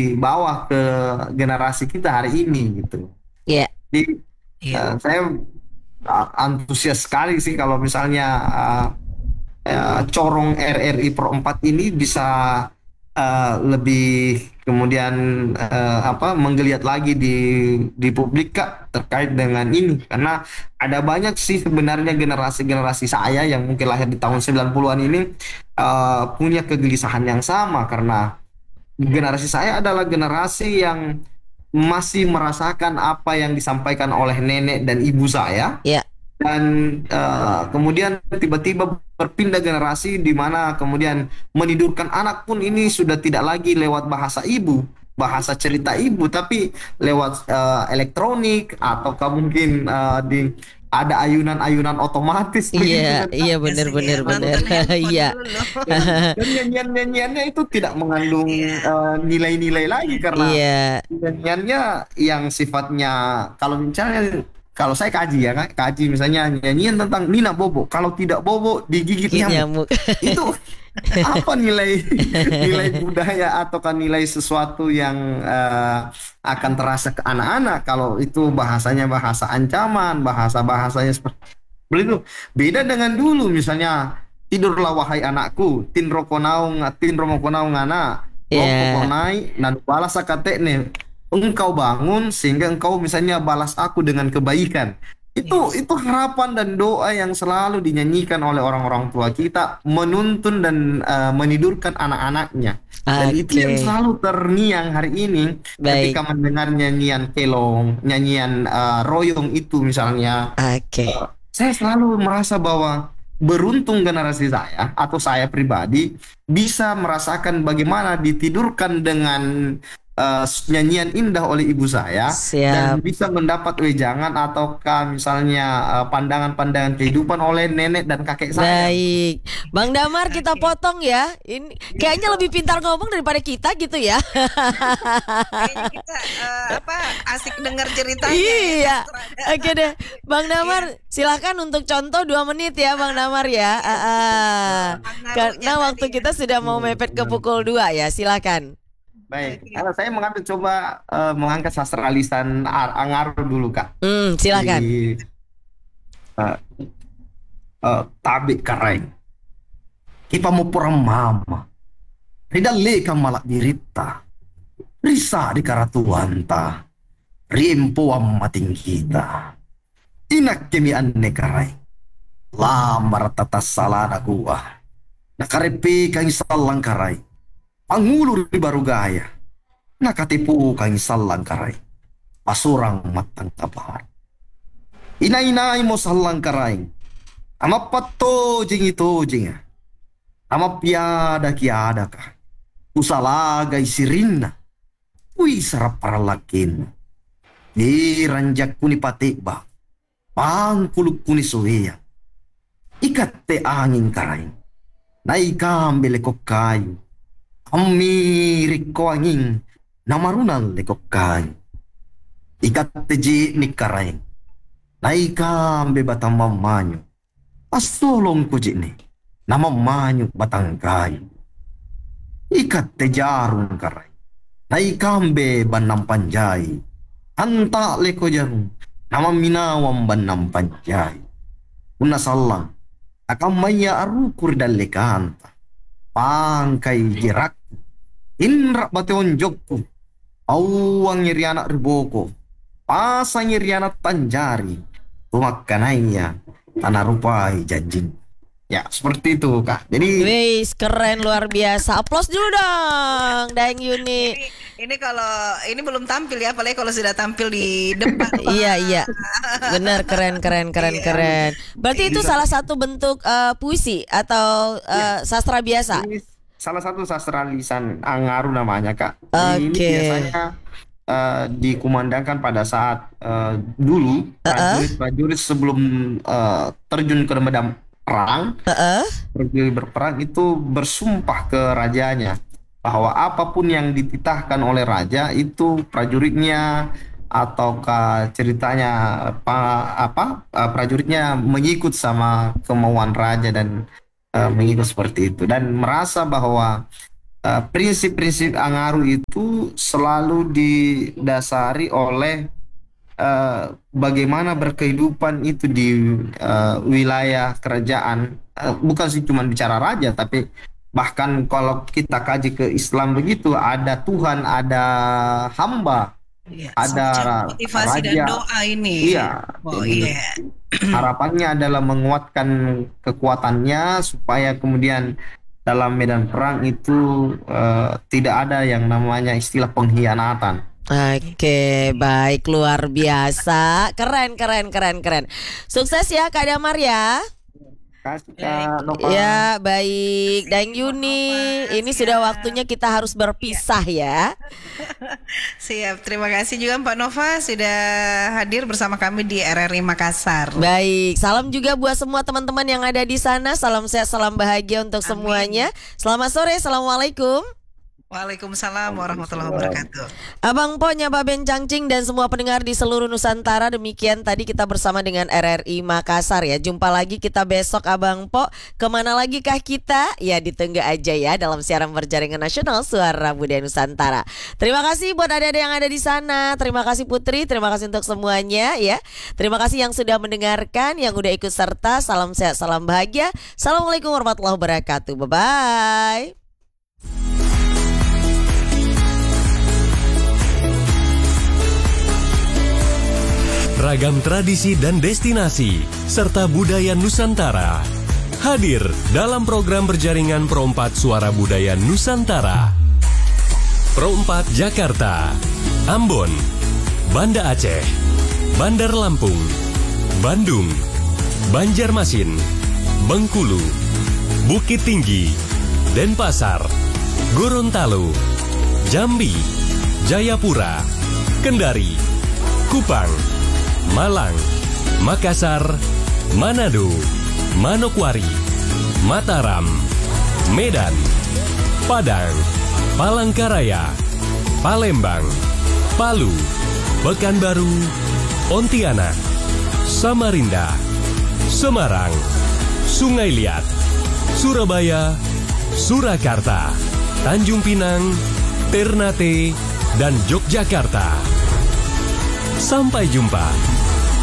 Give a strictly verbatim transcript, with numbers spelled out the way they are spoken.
dibawa ke generasi kita hari ini gitu. Iya. Jadi Iya. eh, saya uh, antusias sekali sih kalau misalnya uh, uh, corong R R I per empat ini bisa uh, lebih kemudian uh, apa menggeliat lagi di di publik Kak terkait dengan ini, karena ada banyak sih sebenarnya generasi-generasi saya yang mungkin lahir di tahun sembilan puluhan ini uh, punya kegelisahan yang sama, karena generasi saya adalah generasi yang masih merasakan apa yang disampaikan oleh nenek dan ibu saya, Iya. dan eh, kemudian tiba-tiba berpindah generasi di mana kemudian menidurkan anak pun ini sudah tidak lagi lewat bahasa ibu, bahasa cerita ibu, tapi lewat eh, elektronik ataukah mungkin eh, di ada ayunan-ayunan otomatis begitu Iya, kan, Kak? iya Biasanya bener bener bener. nonton handphone Iya. dulu. Dan, dan nyanyian-nyanyiannya itu tidak mengandung Iya. eh, nilai-nilai lagi, karena Iya. nyanyiannya yang sifatnya, kalau misalnya kalau saya kaji ya Kak, kaji misalnya nyanyian tentang Nina Bobo, kalau tidak bobo digigit Gigit nyamuk. nyamuk. Itu apa nilai nilai budaya ataukah nilai sesuatu yang eh, akan terasa ke anak-anak kalau itu bahasanya bahasa ancaman, bahasa-bahasanya seperti itu. Beda dengan dulu misalnya, tidurlah wahai anakku, tin rokonaung tin romokonaung anak lompo Iya. konai nan balas akatekne, engkau bangun sehingga engkau misalnya balas aku dengan kebaikan. Itu itu harapan dan doa yang selalu dinyanyikan oleh orang-orang tua kita, menuntun dan eh, menidurkan anak-anaknya. Dan itu yang Oke. selalu terngiang hari ini Baik. ketika mendengar nyanyian kelong, nyanyian eh, royong itu misalnya. Oke. Saya selalu merasa bahwa beruntung generasi saya atau saya pribadi bisa merasakan bagaimana ditidurkan dengan eh, nyanyian indah oleh ibu saya, dan Siap. bisa mendapat wejangan ataukah misalnya eh, pandangan-pandangan kehidupan oleh nenek dan kakek saya. Baik. Bang Damar kita Oke. potong ya. Ini kayaknya lebih pintar ngomong daripada kita gitu ya. Kayaknya kita eh, apa asik dengar ceritanya ya, Iya. Sastra. Oke deh. Bang Damar, silakan untuk contoh dua menit ya Bang Damar ya. Ah, ah. Pengaruhnya Karena waktu tadi ya. kita sudah mau mepet ke pukul dua ya. Silakan. Baik, Oke. kalau saya mengambil coba eh, mengangkat sastra lisan Ar- Angaru dulu Kak. Hmm, silakan. Di eh, eh, Tabi Kareng. Kipa mo porang mama. Ridale ka malak dirita. Risa di karatuanta. Riempo ang mating kita. Inak kemi anne karay. Lamar tatas salana kuwa. Nakarepe kang isalang karay. Pangulo di Barugaya. Nakatipu kang isalang karay. Pasurang matang tabahan. Inay-inay mo salang karay. Amapat to jing ito jing. Amapyada kiada ka. Usalagay sirinna. Uy sarap para lakin. Di ranjak ko ni patiba. Pangkulog ko ni suhiya. Ikat te angin karay. Naikambele ko kayo. Amirik ko angin. Namarunal le ko kayo. Ikat te ji ni karay. Naikambe batang mamanyo. Pastulong ko ji ni. Namamanyo batang kayo. Ikat te jarun karay. Naikambe banang panjay. Anta le ko jarun. Namaminawang banang panjay. Unasalang. Akamaya arukur dalle kanta. Pangkay jirak. Inra bateon jokku. Awang iriana riboko. Pasang iriana tanjari. Tumakkanaya. Tanah rupai janjing. Ya, seperti itu, Kak. Jadi, Wis keren luar biasa. Aplaus dulu dong, Daeng Yuni. Ini, ini kalau ini belum tampil ya, apalagi kalau sudah tampil di depan. Iya iya, benar keren keren keren Iya. keren. Berarti itu salah satu bentuk eh, puisi atau eh, sastra biasa. ini salah satu sastra lisan Angaru namanya, Kak. Jadi ini Oke. biasanya eh, dikumandangkan pada saat eh, dulu prajurit-prajurit sebelum eh, terjun ke medan perang, Heeh. pergi berperang itu bersumpah ke rajanya bahwa apapun yang dititahkan oleh raja itu prajuritnya ataukah ceritanya apa apa eh, prajuritnya mengikut sama kemauan raja dan eh, mengikut seperti itu, dan merasa bahwa uh, prinsip-prinsip Angaru itu selalu didasari oleh uh, bagaimana berkehidupan itu di uh, wilayah kerajaan. Uh, bukan sih cuma bicara raja, tapi bahkan kalau kita kaji ke Islam begitu, ada Tuhan, ada hamba, Iya, ada semacam motivasi dan raja. doa ini. Iya, Oh jadi iya. harapannya adalah menguatkan kekuatannya supaya kemudian dalam medan perang itu eh, tidak ada yang namanya istilah pengkhianatan. Oke, baik, luar biasa. Keren, keren, keren, keren. Sukses ya Kak Damar ya. Kasih Kak Nova. Ya, baik. Dan Yuni, ini sudah Siap. waktunya kita harus berpisah ya. Siap, terima kasih juga Mbak Nova sudah hadir bersama kami di R R I Makassar. Baik, salam juga buat semua teman-teman yang ada di sana. Salam sehat, salam bahagia untuk Amin. semuanya. Selamat sore, assalamualaikum. Waalaikumsalam warahmatullahi wabarakatuh. Abang Po, Nyaba Ben Cangcing dan semua pendengar di seluruh Nusantara, demikian tadi kita bersama dengan R R I Makassar ya. Jumpa lagi kita besok Abang Po. Kemana lagi kah kita? Ya ditunggu aja ya dalam siaran berjaringan nasional Suara Budaya Nusantara. Terima kasih buat adik-adik yang ada di sana. Terima kasih Putri, terima kasih untuk semuanya ya. Terima kasih yang sudah mendengarkan, yang udah ikut serta. Salam sehat, salam bahagia. Assalamualaikum warahmatullahi wabarakatuh. Bye-bye. Ragam tradisi dan destinasi, serta budaya Nusantara. Hadir dalam program berjaringan Pro empat Suara Budaya Nusantara. Pro empat Jakarta, Ambon, Banda Aceh, Bandar Lampung, Bandung, Banjarmasin, Bengkulu, Bukit Tinggi, Denpasar, Gorontalo, Jambi, Jayapura, Kendari, Kupang, Malang, Makassar, Manado, Manokwari, Mataram, Medan, Padang, Palangkaraya, Palembang, Palu, Pekanbaru, Pontianak, Samarinda, Semarang, Sungai Liat, Surabaya, Surakarta, Tanjung Pinang, Ternate, dan Yogyakarta. Sampai jumpa.